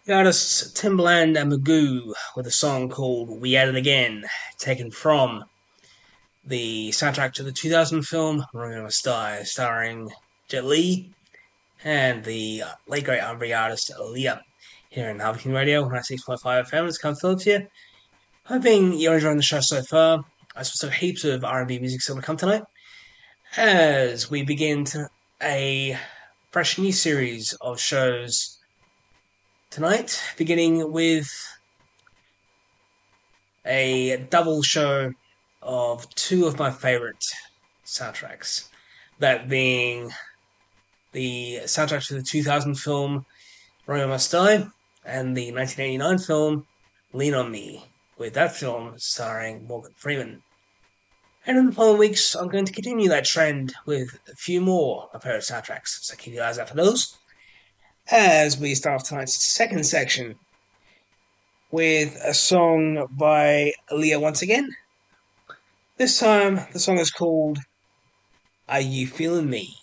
The artists Timbaland and Magoo with a song called We At It Again, taken from the soundtrack to the 2000 film Romeo Must Die, starring Jet Li and the late great R&B artist Aaliyah. Here in Harvey Radio, 96.5 FM, it's Cam Phillips here. Hoping you're enjoying the show so far. I still heaps of R&B music still to come tonight as we begin a fresh new series of shows tonight, beginning with a double show of two of my favorite soundtracks. That being the soundtrack to the 2000 film Romeo Must Die and the 1989 film Lean on Me, with that film starring Morgan Freeman. And in the following weeks, I'm going to continue that trend with a few more of her soundtracks, so keep your eyes out for those. As we start off tonight's second section with a song by Aaliyah once again. This time, the song is called Are You Feeling Me?